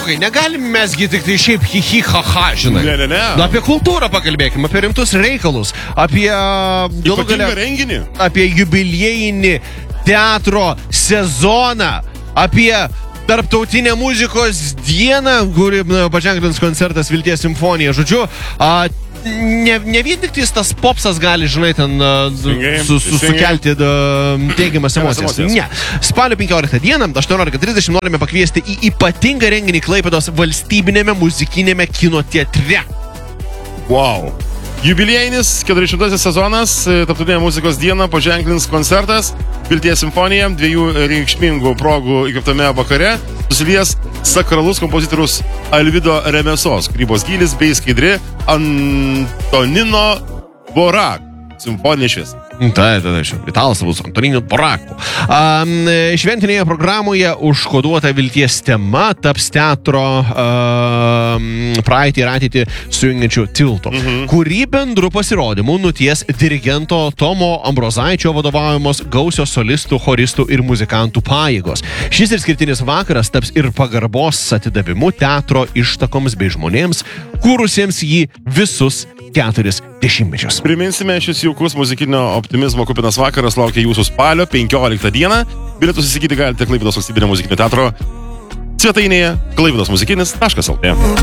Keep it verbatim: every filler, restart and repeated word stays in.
draugai, negalim mesgi tik tai šiaip hi-hi, ha-ha, žinai. Ne, ne, ne. Nu, apie kultūrą pakalbėkime, apie rimtus reikalus, apie... Ypatingą renginį. Apie jubiliejinį teatro sezoną, apie tarptautinę muzikos dieną, kuri paženklins koncertas Vilties simfonija. Žodžiu, a, ne, ne vien tik tas popsas gali, žinai, ten Singing, su, su, sukelti da, teigiamas emocijas. emocijas. Ne. Spalio penkioliktą dieną, aštuoniolika trisdešimt, norime pakviesti į ypatingą renginį Klaipėdos valstybinėme muzikinėme kino teatre. Wow. Jubiliejinis keturiasdešimtasis sezonas, tarptautinė muzikos diena, paženklins koncertas Vilties simfonija, dviejų reikšmingų progų įkvėptame vakare susilies sakralus kompozitorius Alvydo Remesos, kūrybos gylis bei skaidri Antonino Borak simfoninė šviesa. Taip, taip, taip, Vitalas bus Antonino Borakų. Um, šventinėje programoje užkoduota Vilties tema taps teatro um, praeitį ir ateitį sujungiančių tiltų, mhm. kurį bendru pasirodymu nuties dirigento Tomo Ambrozaičio vadovaujamos gausios solistų, choristų ir muzikantų pajėgos. Šis išskirtinis vakaras taps ir pagarbos atidavimu teatro ištakoms bei žmonėms, kūrusiems jį visus keturis dešimtmečius. Priminsime, šis jaukus muzikinio optimizmo kupinas vakaras laukia jūsų spalio penkioliktą dieną. Bilietus įsigyti galite Klaipėdos valstybinio muzikinio teatro svetainėje klaipėdos muzikinis taškas lt.